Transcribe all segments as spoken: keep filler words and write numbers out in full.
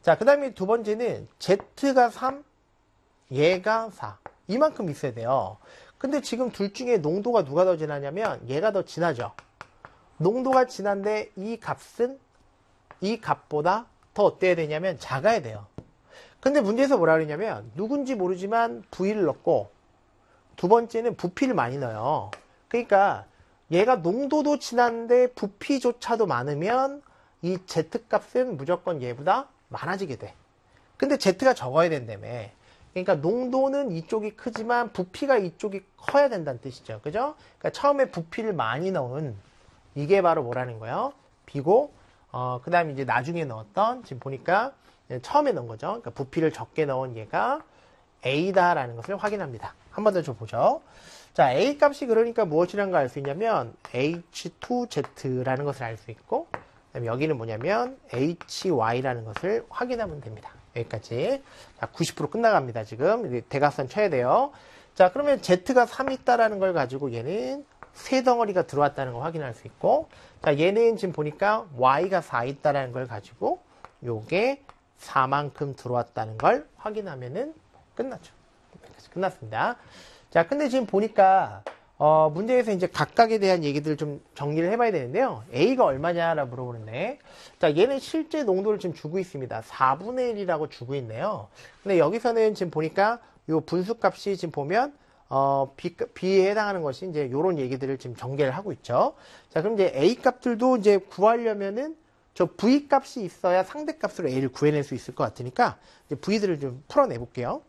자, 그 다음에 두 번째는 Z가 삼, 얘가 사. 이만큼 있어야 돼요. 근데 지금 둘 중에 농도가 누가 더 진하냐면 얘가 더 진하죠. 농도가 진한데 이 값은 이 값보다 더 어때야 되냐면 작아야 돼요. 근데 문제에서 뭐라 그러냐면 누군지 모르지만 V를 넣고 두 번째는 부피를 많이 넣어요. 그러니까 얘가 농도도 진한데 부피조차도 많으면 이 Z값은 무조건 얘보다 많아지게 돼. 근데 Z가 적어야 된다며. 그러니까 농도는 이쪽이 크지만 부피가 이쪽이 커야 된다는 뜻이죠. 그죠? 그러니까 처음에 부피를 많이 넣은 이게 바로 뭐라는 거예요? B고 어, 그 다음에 이제 나중에 넣었던 지금 보니까 처음에 넣은 거죠. 그러니까 부피를 적게 넣은 얘가 A다라는 것을 확인합니다. 한 번 더 좀 보죠. 자, A 값이 그러니까 무엇이라는 걸 알 수 있냐면 에이치 투 제트라는 것을 알 수 있고 그다음에 여기는 뭐냐면 에이치 와이라는 것을 확인하면 됩니다. 여기까지. 자, 구십 퍼센트 끝나갑니다. 지금 대각선 쳐야 돼요. 자, 그러면 Z가 삼 있다라는 걸 가지고 얘는 세 덩어리가 들어왔다는 걸 확인할 수 있고, 자, 얘는 지금 보니까 Y가 사 있다라는 걸 가지고 요게 사만큼 들어왔다는 걸 확인하면은 끝났죠. 여기까지 끝났습니다. 자, 근데 지금 보니까 어, 문제에서 이제 각각에 대한 얘기들 좀 정리를 해봐야 되는데요. A가 얼마냐라고 물어보는데, 자, 얘는 실제 농도를 지금 주고 있습니다. 사분의 일이라고 주고 있네요. 근데 여기서는 지금 보니까 요 분수값이 지금 보면 어, B, B에 해당하는 것이 이제 요런 얘기들을 지금 전개를 하고 있죠. 자, 그럼 이제 A 값들도 이제 구하려면은 저 V 값이 있어야 상대 값으로 A를 구해낼 수 있을 것 같으니까 이제 V들을 좀 풀어내 볼게요.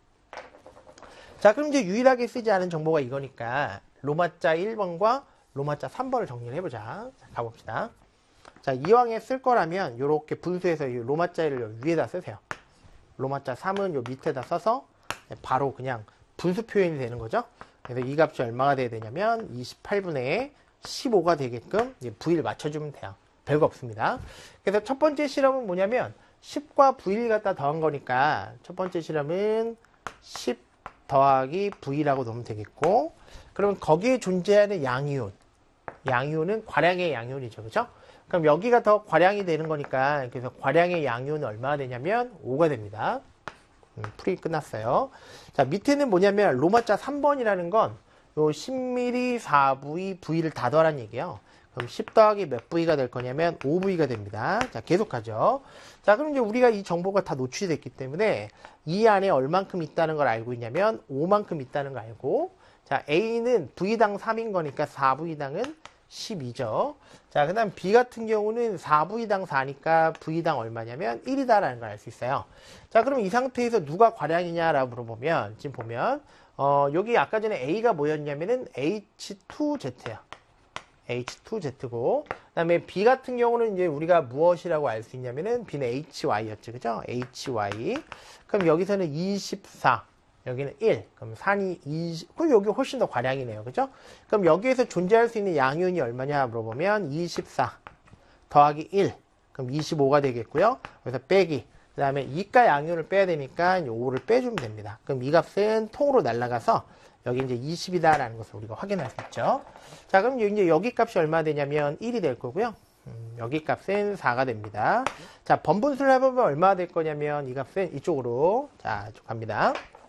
자, 그럼 이제 유일하게 쓰지 않은 정보가 이거니까 로마자 일 번과 로마자 삼 번을 정리를 해보자. 자, 가봅시다. 자, 이왕에 쓸 거라면 요렇게 분수해서 이 로마자 일을 위에다 쓰세요. 로마자 삼은 요 밑에다 써서 바로 그냥 분수 표현이 되는 거죠. 그래서 이 값이 얼마가 돼야 되냐면 이십팔분의 십오가 되게끔 V를 맞춰주면 돼요. 별거 없습니다. 그래서 첫 번째 실험은 뭐냐면 십과 V를 갖다 더한 거니까 첫 번째 실험은 십 더하기 V라고 넣으면 되겠고, 그러면 거기에 존재하는 양이온, 양이온은 과량의 양이온이죠. 그죠? 그럼 여기가 더 과량이 되는 거니까, 그래서 과량의 양이온은 얼마가 되냐면 오가 됩니다. 음, 풀이 끝났어요. 자, 밑에는 뭐냐면 로마자 삼 번이라는 건 요 십 밀리리터 사 브이, V를 다 더하라는 얘기예요. 그럼 십 더하기 몇 V가 될 거냐면 오 브이가 됩니다. 자, 계속하죠. 자, 그럼 이제 우리가 이 정보가 다 노출이 됐기 때문에 이 안에 얼만큼 있다는 걸 알고 있냐면 오만큼 있다는 걸 알고, 자, A는 V당 삼인 거니까 사 브이당은 십이죠. 자, 그 다음 B 같은 경우는 사 브이당 사니까 V당 얼마냐면 일이다라는 걸 알 수 있어요. 자, 그럼 이 상태에서 누가 과량이냐라고 물어보면, 지금 보면, 어, 여기 아까 전에 A가 뭐였냐면은 에이치 투 제트야. 에이치 투 제트고, 그 다음에 B 같은 경우는 이제 우리가 무엇이라고 알 수 있냐면은 B는 에이치 와이였죠. 그죠? 에이치 와이. 그럼 여기서는 이십사. 여기는 일. 그럼 산이 이십. 그럼 여기 훨씬 더 과량이네요. 그죠? 그럼 여기에서 존재할 수 있는 양이온이 얼마냐 물어보면 이십사 더하기 일. 그럼 이십오가 되겠고요. 그래서 빼기. 그 다음에 이가 양이온을 빼야 되니까 오를 빼주면 됩니다. 그럼 이 값은 통으로 날아가서 여기 이제 이십이다라는 것을 우리가 확인할 수 있죠. 자, 그럼 이제 여기 값이 얼마 되냐면 일이 될 거고요. 음, 여기 값은 사가 됩니다. 자, 번분수를 해보면 얼마가 될 거냐면 이 값은 이쪽으로, 자, 이쪽 갑니다.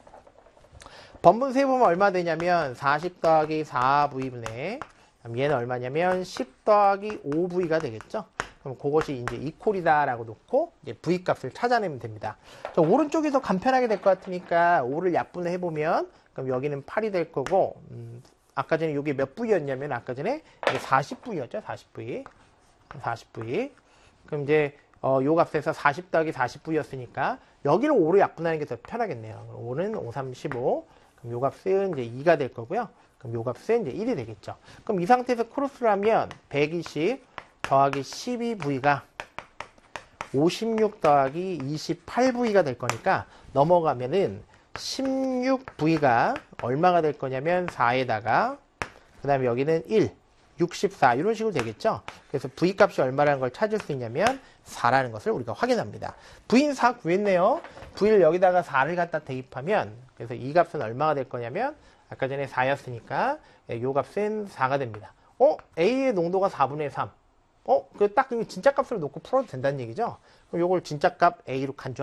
번분수 해보면 얼마 되냐면 사십 더하기 사 브이분의, 얘는 얼마냐면 십 더하기 오 브이가 되겠죠. 그럼 그것이 이제 이퀄이다라고 놓고 이제 V 값을 찾아내면 됩니다. 자, 오른쪽에서 간편하게 될 것 같으니까 오를 약분을 해보면, 그럼 여기는 팔이 될 거고, 음, 아까 전에 이게 몇 V였냐면 아까 전에 사십 브이였죠. 사십 브이. 사십 브이. 그럼 이제 어, 요 값에서 사십 더하기 사십 브이였으니까 여기를 오로 약분하는 게 더 편하겠네요. 오는 오, 삼, 십오. 그럼 요 값은 이제 이가 될 거고요. 그럼 요 값은 이제 일이 되겠죠. 그럼 이 상태에서 크로스를 하면 백이십 더하기 십이 브이가 오십육 더하기 이십팔 브이가 될 거니까 넘어가면은 십육 브이가 얼마가 될 거냐면 사에다가 그 다음에 여기는 일, 육십사 이런 식으로 되겠죠. 그래서 V 값이 얼마라는 걸 찾을 수 있냐면 사라는 것을 우리가 확인합니다. V는 사 구했네요. V를 여기다가 사를 갖다 대입하면, 그래서 이 값은 얼마가 될 거냐면 아까 전에 사였으니까 이 값은 사가 됩니다. 어? A의 농도가 사분의 삼. 어? 그 딱 진짜 값으로 놓고 풀어도 된다는 얘기죠. 그럼 요걸 진짜 값 A로 간주